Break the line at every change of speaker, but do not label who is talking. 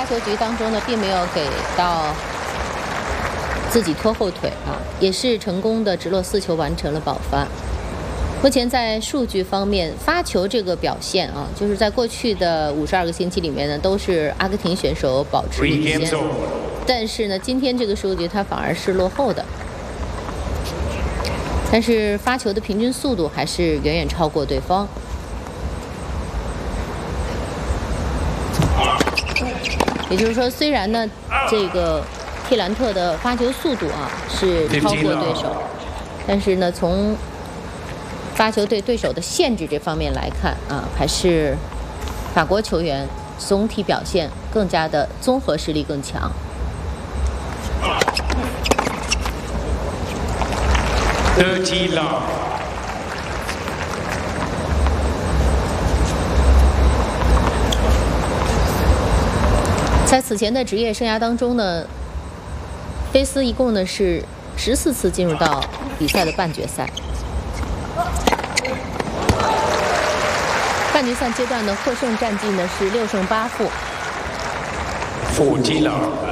球局当中呢，并没有给到自己拖后腿啊，也是成功的直落4球完成了保发。目前在数据方面，发球这个表现啊，就是在过去的52个星期里面呢，都是阿根廷选手保持领先。但是呢，今天这个数据它反而是落后的。但是发球的平均速度还是远远超过对方。也就是说，虽然呢，这个蒂兰特的发球速度啊是超过对手，但是呢，从发球对对手的限制这方面来看啊，还是法国球员总体表现更加的综合实力更强。在此前的职业生涯当中呢，菲斯一共呢是14次进入到比赛的半决赛。半决赛阶段的获胜战绩呢是6胜8负。